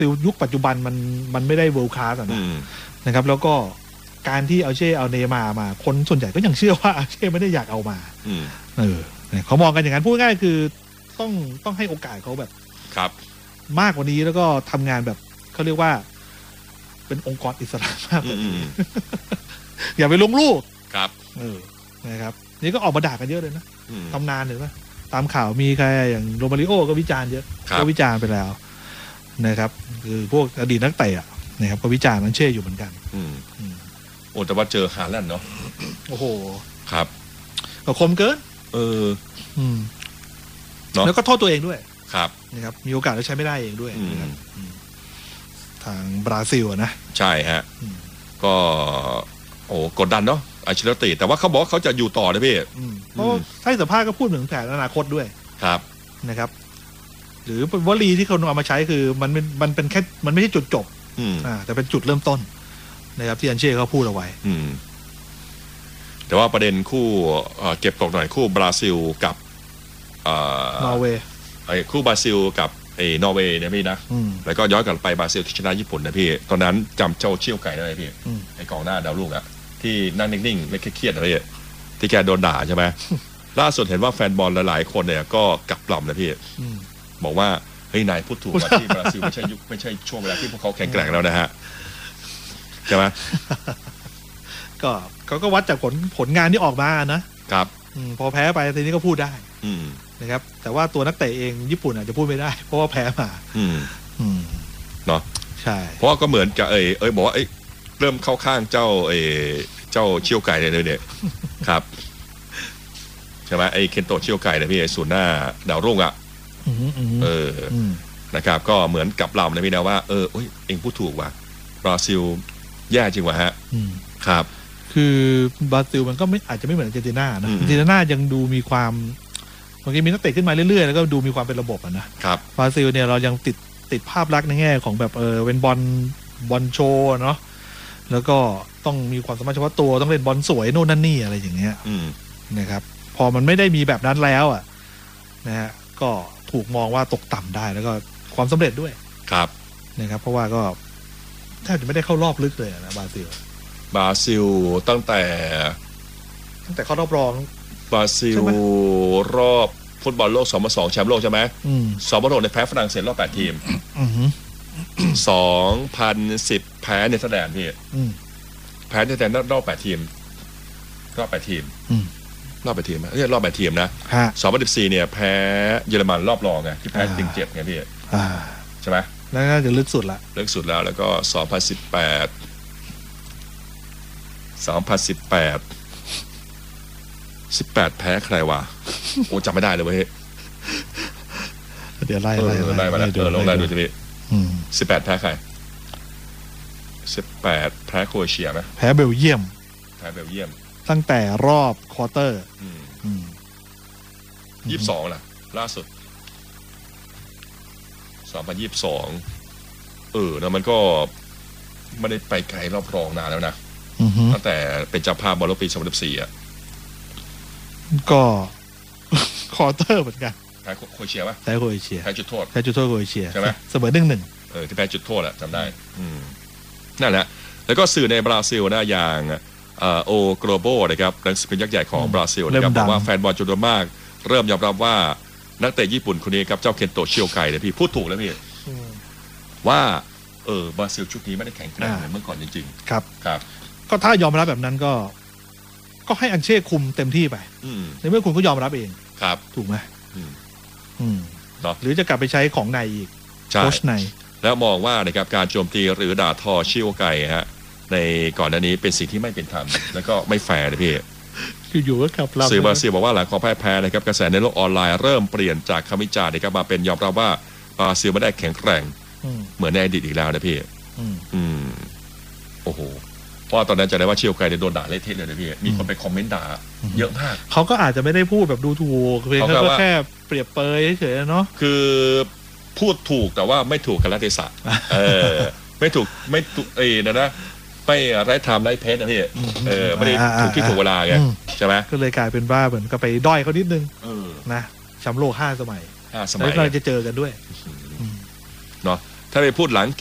ซิลยุคปัจจุบันมันไม่ได้เวิลด์คลาสนะครับแล้วก็การที่เอาเช่เอาเนย์มาร์มาคนส่วนใหญ่ก็ยังเชื่อว่าเอาเช่ไม่ได้อยากเอามาเขามองกันอย่างนั้นพูดง่ายคือต้องให้โอกาสเขาแบบครับมากกว่านี้แล้วก็ทำงานแบบเขาเรียกว่าเป็นองค์กรอิสระมากอย่าไปลงลูกครับนะครับนี่ก็ออกมาด่ากันเยอะเลยนะตำนานเห็นไหมตามข่าวมีใครอย่างโรมาริโอก็วิจารณ์เยอะก็วิจารณ์ไปแล้วนะครับคือพวกอดีตนักเตะนะครับก็วิจารณ์มันเช่อยู่เหมือนกันโอ้แต่ว่าเจอฮาแลนด์เนาะโอ้โหครับก็คมเกินแล้วก็โทษตัวเองด้วยครับนะครับมีโอกาสแล้วใช้ไม่ได้เองด้วยนะครับทางบราซิลนะใช่ฮะก็โอ้กดดันเนาะอัลเชลติแต่ว่าเขาบอกเขาจะอยู่ต่อนะพี่เพราะให้สัมภาษณ์ก็พูดถึงแผนอนาคตด้วยครับนะครับหรือวลีที่เขาเอามาใช้คือมันเป็นแค่มันไม่ใช่จุดจบแต่เป็นจุดเริ่มต้นนะครับที่อันเช่เขาพูดเอาไว้แต่ว่าประเด็นคู่เก็บตกหน่อยคู่บราซิลกับนอร์เวย์คู่บราซิลกับนอร์เวย์เนี่ยพี่นะแล้วก็ย้อนกลับไปบราซิลที่ชนะญี่ปุ่นนะพี่ตอนนั้นจำเจ้าเชี่ยวไก่ได้ไหมพี่ไอ้กองหน้าดาวรุ่งอะที่นั่งนิ่งๆไม่เครียดอะไรที่แกโดนด่าใช่ไหมล่าสุดเห็นว่าแฟนบอลหลายๆคนเนี่ยก็กลับลำนะพี่บอกว่าเฮ้ยนายพูดถูกว่าที่บราซิลไม่ใช่ช่วงเวลาที่พวกเขาแข็งแกร่งแล้วนะฮะใช่ไหมก็เขาก็วัดจากผลงานที่ออกมานะครับพอแพ้ไปทีนี้ก็พูดได้นะครับแต่ว่าตัวนักเตะเองญี่ปุ่นอาจจะพูดไม่ได้เพราะว่าแพ้มาเนาะใช่เพราะว่าก็เหมือนกับบอกว่าเริ่มเข้าข้างเจ้าเชี่ยวไก่เลยเนี่ยครับใช่ไหมเคนโตะเชี่ยวไก่นะพี่ศูนย์หน้าดาวรุ่งอ่ะนะครับก็เหมือนกับเรานะพี่นะว่าเองพูดถูกว่ะบราซิลแย่จริงว่ะฮะครับคือบราซิลมันก็ไม่อาจจะไม่เหมือนอาร์เจนตินานะอาร์เจนตินายังดูมีความบางทีมีนักเตะขึ้นมาเรื่อยๆแล้วก็ดูมีความเป็นระบบนะครับบราซิลเนี่ยเรายังติดภาพลักษณ์ในแง่ของแบบเป็นบอลโชว์เนาะแล้วก็ต้องมีความสามารถเฉพาะตัวต้องเล่นบอลสวยโน่นนั่นนี่อะไรอย่างเงี้ยนะครับพอมันไม่ได้มีแบบนั้นแล้วนะฮะก็ถูกมองว่าตกต่ำได้แล้วก็ความสำเร็จด้วยครับนะครับเพราะว่าก็แทบจะไม่ได้เข้ารอบลึกเลยนะบราซิลตั้งแต่เข้ารอบรองบราซิลรอบฟุตบอลโลก2002แชมป์โลกใช่ไหม2006ในแพ้ฝรั่งเศสรอบ8ทีม2010แพ้เนเธอร์แลนด์พี่แพ้เนเธอร์แลนด์รอบ8ทีมรอบ8ทีมรอบ8ทีมนะ2014เนี่ยแพ้เยอรมันรอบรองไงที่แพ้ติงเจ็บไงพี่ใช่ไหมแล้วก็จะลึกสุดแล้วก็2018แพ้ใครวะโอ้จำไม่ได้เลยเว้ยเดี๋ยวไล่มาแล้วลงไล่ดูทีนี้18แพ้ใคร18แพ้โครเอเชียไหมแพ้เบลเยียมตั้งแต่รอบควอเตอร์ 22ล่ะล่าสุด2022นะมันก็ไม่ได้ไปไกลรอบรองนานแล้วนะตั้งแต่เป็นเจ้าภาพบอลโลกปี2014 ก็ควอเตอร์เหมือนกันแพ้โครเอเชียป่ะแพ้โครเอเชียแพ้จุดโทษโครเอเชียใช่ไหมเสมอ 1-1 ที่แพ้จุดโทษจำได้นั่นแหละแล้วก็สื่อในบราซิลนะอย่างโอโกลโบนะครับหนังสือพิมพ์ยักษ์ใหญ่ของบราซิลนะครับบอกว่าแฟนบอลจำนวนมากเริ่มยอมรับว่านักเตะญี่ปุ่นคนนี้ครับเจ้าเคนโตะเชียวไก่เนี่ยพี่พูดถูกแล้วพี่ว่าบราซิลชุดนี้ไม่ได้แข็งแกร่งเหมือนเมื่อก่อนจริงๆครับก็ถ้ายอมรับแบบนั้นก็ให้อังเช่คุมเต็มที่ไปในเมื่อคุณก็ยอมรับเองครับถูกไหมหรือจะกลับไปใช้ของในอีกโค้ชในแล้วมองว่านะครับการโจมตีหรือด่าทอเชียวไก่ฮะในก่อนหน้านี้เป็นสิ่งที่ไม่เป็นธรรมแล้วก็ไม่แฟร์นะพี่อยู่ๆก็ขับลำสื่อบราซิลบอกว่าหลังของแพ้นะครับกระแสในโลกออนไลน์เริ่มเปลี่ยนจากคำวิจารณ์นะครับมาเป็นยอมรับว่าบราซิลไม่ได้แข็งแกร่งเหมือนในอดีตอีกแล้วนะพี่โอ้โหเพราะตอนนั้นจะได้ว่าเชียวไก่โดนด่าเละเทะเลยนะพี่มีคนไปคอมเมนต์ด่าเยอะมากเขาก็อาจจะไม่ได้พูดแบบดูถูกเขาก็แค่เปรียบเปยเฉยๆเนาะคือพูดถูกแต่ว่าไม่ถูกกาลเทศะไม่ถูกนะไม่ไร้ไทม์ไร้เพจนะพี่ไม่ได้ถูกที่ถูกเวลาไงใช่ไหมก็เลยกลายเป็นว่าเหมือนก็ไปด้อยเขานิดนึงนะแชมป์โลก5 สมัยแล้วเราจะเจอกันด้วยเนาะถ้าไปพูดหลัง